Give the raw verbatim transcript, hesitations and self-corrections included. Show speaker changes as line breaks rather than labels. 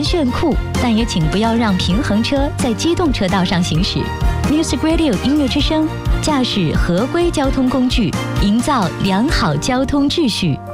环炫酷，但也请不要让平衡车在机动车道上行驶。Music Radio 音乐之声，驾驶合规交通工具，营造良好交通秩序。